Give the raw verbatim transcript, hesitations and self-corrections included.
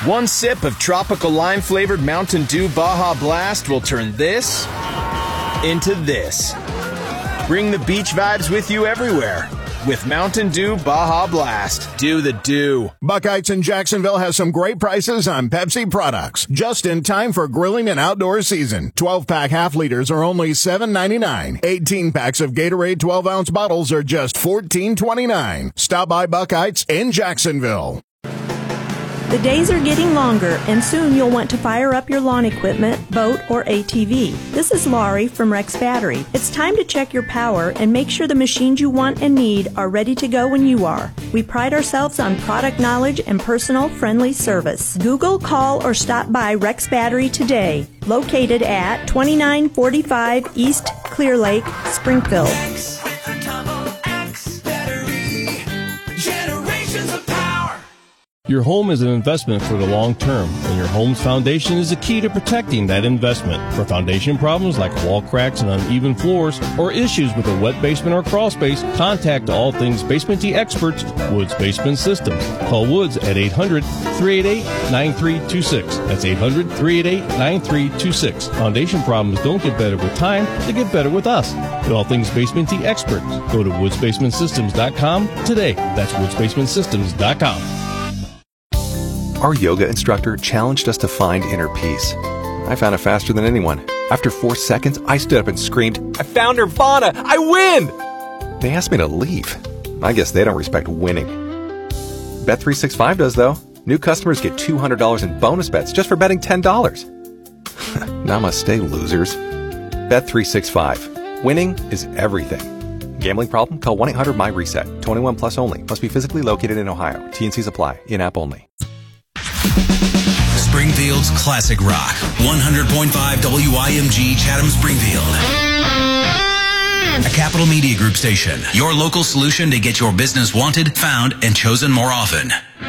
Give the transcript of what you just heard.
One sip of tropical lime-flavored Mountain Dew Baja Blast will turn this into this. Bring the beach vibes with you everywhere with Mountain Dew Baja Blast. Do the dew. Buckeyes in Jacksonville has some great prices on Pepsi products. Just in time for grilling and outdoor season. twelve-pack half-liters are only seven ninety-nine. eighteen packs of Gatorade twelve-ounce bottles are just fourteen twenty-nine. Stop by Buckeyes in Jacksonville. The days are getting longer, and soon you'll want to fire up your lawn equipment, boat, or A T V. This is Laurie from Rex Battery. It's time to check your power and make sure the machines you want and need are ready to go when you are. We pride ourselves on product knowledge and personal, friendly service. Google, call, or stop by Rex Battery today. Located at twenty-nine forty-five East Clear Lake, Springfield. Your home is an investment for the long term, and your home's foundation is the key to protecting that investment. For foundation problems like wall cracks and uneven floors, or issues with a wet basement or crawl space, contact All Things Basementy experts, Woods Basement Systems. Call Woods at eight hundred, three eight eight, nine three two six. That's eight hundred, three eight eight, nine three two six. Foundation problems don't get better with time, they get better with us. The All Things Basementy experts. Go to woods basement systems dot com today. That's woods basement systems dot com. Our yoga instructor challenged us to find inner peace. I found it faster than anyone. After four seconds, I stood up and screamed, "I found Nirvana! I win!" They asked me to leave. I guess they don't respect winning. Bet three sixty-five does, though. New customers get two hundred dollars in bonus bets just for betting ten dollars. Namaste, losers. Bet three sixty-five. Winning is everything. Gambling problem? Call one eight hundred my reset. twenty-one plus only. Must be physically located in Ohio. T and Cs apply. In-app only. Springfield's classic rock. one hundred point five W I M G Chatham Springfield. A Capital Media Group station. Your local solution to get your business wanted, found, and chosen more often.